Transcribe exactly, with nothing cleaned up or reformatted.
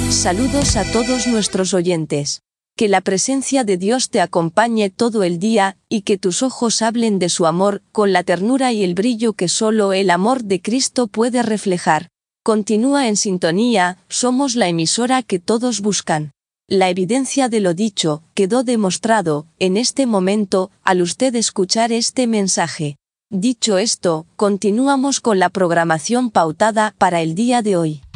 Saludos a todos nuestros oyentes. Que la presencia de Dios te acompañe todo el día, y que tus ojos hablen de su amor, con la ternura y el brillo que solo el amor de Cristo puede reflejar. Continúa en sintonía, somos la emisora que todos buscan. La evidencia de lo dicho quedó demostrado, en este momento, al usted escuchar este mensaje. Dicho esto, continuamos con la programación pautada para el día de hoy.